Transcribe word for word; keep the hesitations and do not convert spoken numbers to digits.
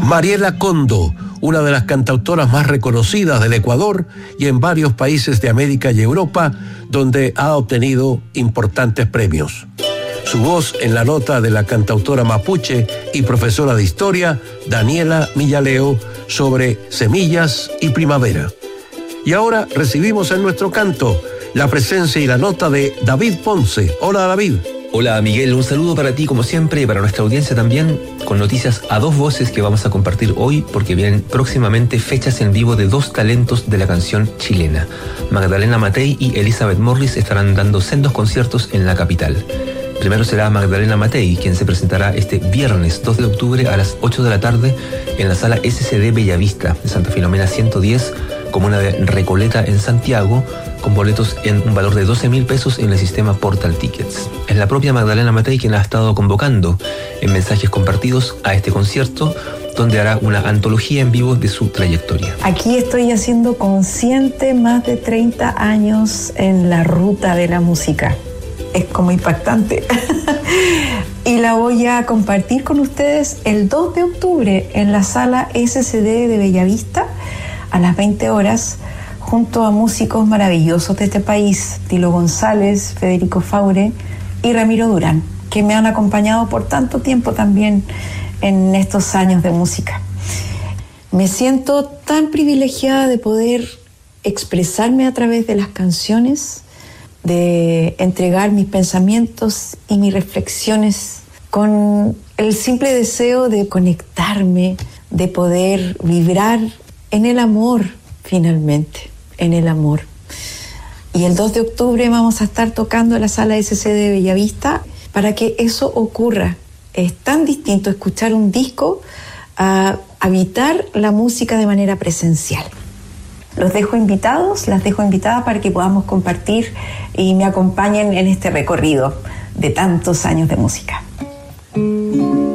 Mariela Condo, una de las cantautoras más reconocidas del Ecuador y en varios países de América y Europa, donde ha obtenido importantes premios. Su voz en la nota de la cantautora mapuche y profesora de historia, Daniela Millaleo, sobre semillas y primavera. Y ahora recibimos en nuestro canto la presencia y la nota de David Ponce. Hola, David. Hola, Miguel, un saludo para ti como siempre y para nuestra audiencia también, con noticias a dos voces que vamos a compartir hoy porque vienen próximamente fechas en vivo de dos talentos de la canción chilena. Magdalena Matei y Elizabeth Morris estarán dando sendos conciertos en la capital. Primero será Magdalena Matei, quien se presentará este viernes dos de octubre a las ocho de la tarde en la sala S C D Bellavista de Santa Filomena ciento diez, comuna de Recoleta en Santiago, con boletos en un valor de doce mil pesos en el sistema Portal Tickets. Es la propia Magdalena Matei quien ha estado convocando en mensajes compartidos a este concierto, donde hará una antología en vivo de su trayectoria. Aquí estoy haciendo consciente más de treinta años en la ruta de la música. Es como impactante. Y la voy a compartir con ustedes el dos de octubre en la sala S C D de Bellavista a las veinte horas, junto a músicos maravillosos de este país, Tilo González, Federico Faure y Ramiro Durán, que me han acompañado por tanto tiempo también en estos años de música. Me siento tan privilegiada de poder expresarme a través de las canciones, de entregar mis pensamientos y mis reflexiones con el simple deseo de conectarme, de poder vibrar en el amor, finalmente, en el amor. Y el dos de octubre vamos a estar tocando en la sala S C de Bellavista para que eso ocurra. Es tan distinto escuchar un disco a habitar la música de manera presencial. Los dejo invitados, las dejo invitadas para que podamos compartir y me acompañen en este recorrido de tantos años de música.